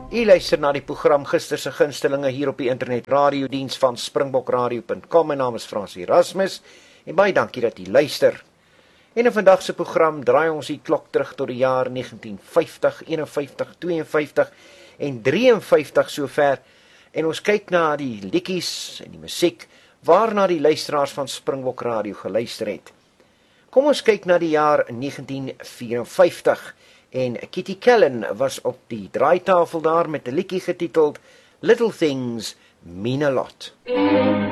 U luister na die program Gister se gunstelinge hier op die internet radiodiens van springbokradio.com. My naam is Frans Erasmus en baie dankie dat u luister. En in vandag se program draai ons die klok terug tot die jaar 1950, 51, 52 en 53 sover. En ons kyk na die liedjies en die musiek waarna die luisteraars van Springbok Radio geluister het. Kom ons kyk na die jaar 1954. En Kitty Kellen was op die draaitafel daar met 'n liedjie getiteld Little Things Mean a Lot.